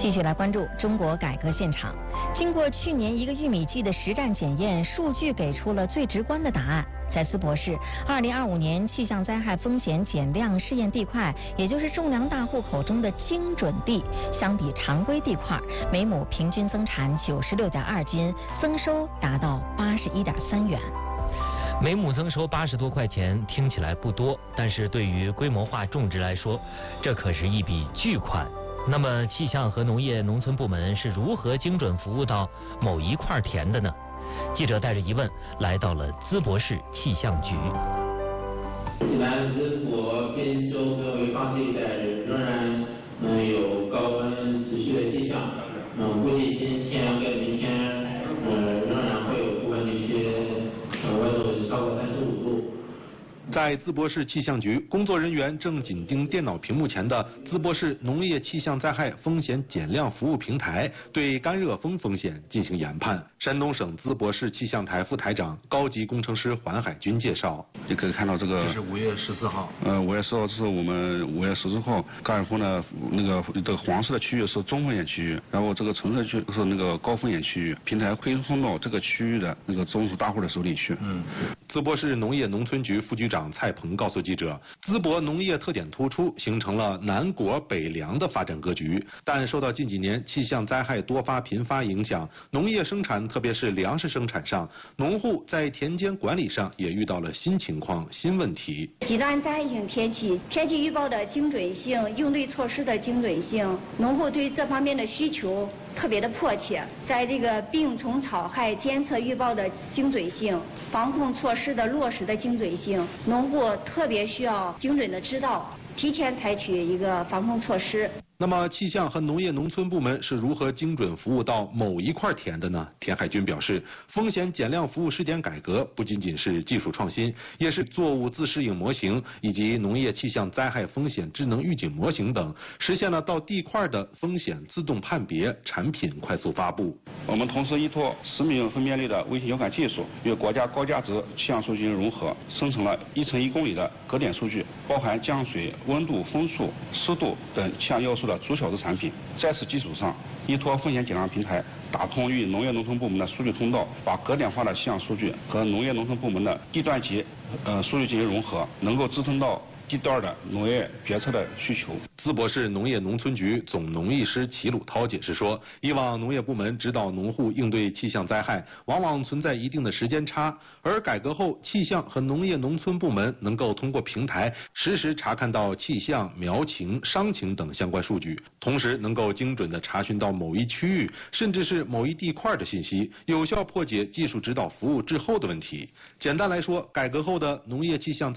继续来关注中国改革现场。经过去年一个玉米季的实战检验，数据给出了最直观的答案。在淄博市，2025年气象灾害风险减量试验地块，也就是种粮大户口中的精准地，相比常规地块，每亩平均增产96.2斤，增收达到81.3元。 每亩增收80多块钱，听起来不多，但是对于规模化种植来说，这可是一笔巨款。那么，气象和农业农村部门是如何精准服务到某一块田的呢？记者带着疑问来到了淄博市气象局。 济南淄博边州分为发这一带仍然有高温持续的迹象，估计今天跟明天仍然会有部分地区温度超过35度。 在淄博市气象局，工作人员正紧盯电脑屏幕前的淄博市农业气象灾害风险减量服务平台，对干热风风险进行研判。山东省淄博市气象台副台长、高级工程师环海军介绍， 就可以看到这个。 这是5月14号。 5月10号是我们5月10号，干热风呢，这个黄色的区域是中风险区域，然后这个橙色区是那个高风险区域，平台会送到这个区域的那个种植大户的手里去。 淄博市农业农村局副局长蔡鹏告诉记者，淄博农业特点突出，形成了南果北粮的发展格局。但受到近几年气象灾害多发频发影响，农业生产特别是粮食生产上，农户在田间管理上也遇到了新情况、新问题。 极端灾害性天气预报的精准性、应对措施的精准性，农户对这方面的需求特别的迫切。在这个病虫草害监测预报的精准性、防控措施的落实的精准性，农户特别需要精准的知道，提前采取一个防控措施。 那么，气象和农业农村部门是如何精准服务到某一块田的呢？田海军表示，风险减量服务试点改革不仅仅是技术创新，也是作物自适应模型以及农业气象灾害风险智能预警模型等，实现了到地块的风险自动判别、产品快速发布。 我们同时依托10米分辨率的卫星遥感技术，与国家高价值气象数据融合，生成了1乘1公里的格点数据，包含降水、温度、风速、湿度等气象要素的逐小时产品。在此基础上，依托风险减量平台，打通与农业农村部门的数据通道，把格点化的气象数据和农业农村部门的地段级数据进行融合，能够支撑到地段的农业决策的需求。 淄博市农业农村局总农艺师齐鲁涛解释说，以往农业部门指导农户应对气象灾害，往往存在一定的时间差，而改革后，气象和农业农村部门能够通过平台实时查看到气象、苗情、伤情等相关数据，同时能够精准地查询到某一区域甚至是某一地块的信息，有效破解技术指导服务滞后的问题。简单来说，改革后的农业气象